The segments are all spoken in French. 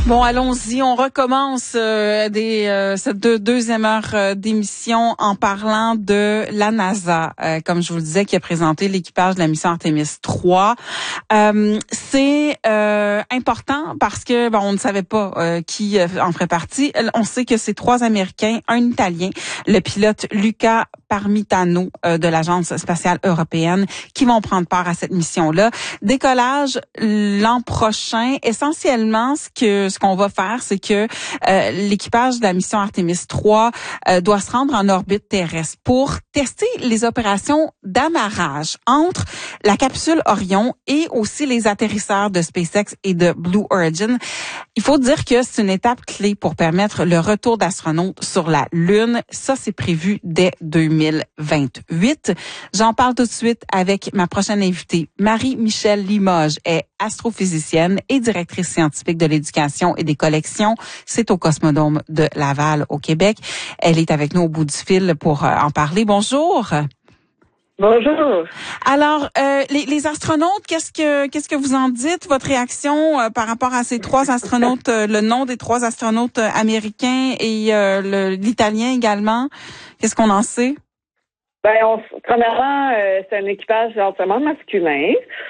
Bon, allons-y. On recommence cette deuxième heure d'émission en parlant de la NASA, comme je vous le disais, qui a présenté l'équipage de la mission Artemis 3. C'est important parce que on ne savait pas qui en ferait partie. On sait que c'est 3 Américains, un Italien, le pilote Luca Parmitano de l'Agence spatiale européenne, qui vont prendre part à cette mission-là. Décollage l'an prochain. Essentiellement, ce qu'on va faire, c'est que l'équipage de la mission Artemis 3 doit se rendre en orbite terrestre pour tester les opérations d'amarrage entre la capsule Orion et aussi les atterrisseurs de SpaceX et de Blue Origin. Il faut dire que c'est une étape clé pour permettre le retour d'astronautes sur la Lune. Ça, c'est prévu dès 2028. J'en parle tout de suite avec ma prochaine invitée. Marie-Michèle Limoges est astrophysicienne et directrice scientifique de l'éducation et des collections. C'est au Cosmodome de Laval, au Québec. Elle est avec nous au bout du fil pour en parler. Bonjour. Bonjour. Alors, les astronautes, qu'est-ce que vous en dites? Votre réaction par rapport à ces 3 astronautes, le nom des 3 astronautes américains et l'italien également? Qu'est-ce qu'on en sait? Premièrement, c'est un équipage entièrement masculin.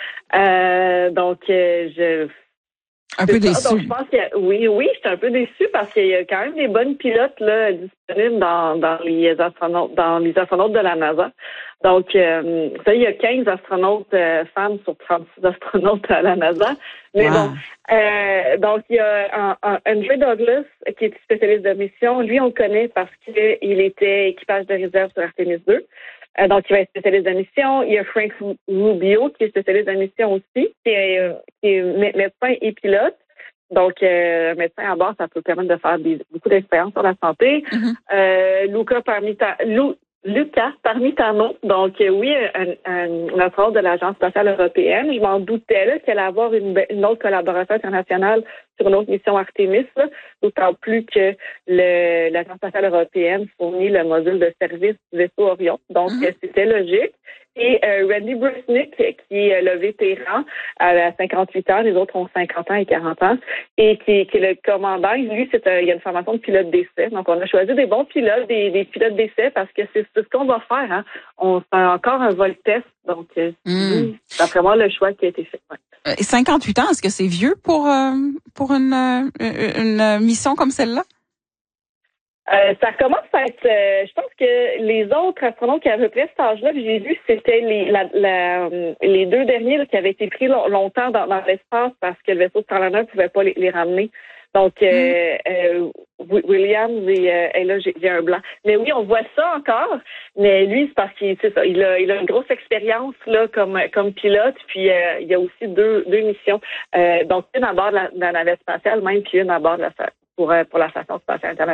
Un peu déçu. Donc, je pense que oui, j'étais un peu déçue parce qu'il y a quand même des bonnes pilotes là disponibles dans les astronautes de la NASA. Donc, vous savez, il y a 15 astronautes femmes sur 36 astronautes à la NASA. Mais wow. Donc il y a Andrew Douglas qui est spécialiste de mission. Lui, on le connaît parce qu'il était équipage de réserve sur Artemis 2. Donc, il va être spécialiste de mission. Il y a Frank Rubio, qui est spécialiste de mission aussi, qui est médecin et pilote. Donc, médecin à bord, ça peut permettre de faire beaucoup d'expérience sur la santé. Mm-hmm. Luca Parmitano, donc oui, un astronaute de l'Agence spatiale européenne. Je m'en doutais là qu'elle allait avoir une autre collaboration internationale sur une autre mission Artemis, là, d'autant plus que l'Agence spatiale européenne fournit le module de service du vaisseau Orion. Donc, c'était logique. Et Randy Brusnick, qui est le vétéran à 58 ans, les autres ont 50 ans et 40 ans, et qui est le commandant. Lui, il y a une formation de pilote d'essai. Donc, on a choisi des bons pilotes, des pilotes d'essai, parce que c'est ce qu'on va faire. Hein. On fait encore un vol test. Donc, c'est vraiment le choix qui a été fait. Ouais. 58 ans, est-ce que c'est vieux pour une mission comme celle-là? Ça commence à être, je pense que les autres astronautes qui avaient à peu près cet âge-là que j'ai vu, c'était les 2 derniers là, qui avaient été pris longtemps dans l'espace parce que le vaisseau Starliner ne pouvait pas les ramener. Donc, Williams et là, j'ai un blanc. Mais oui, on voit ça encore. Mais lui, c'est parce qu'il a une grosse expérience là comme pilote. Puis il y a aussi deux missions. Donc une à bord de la navette spatiale, même puis une à bord de pour la station spatiale internationale.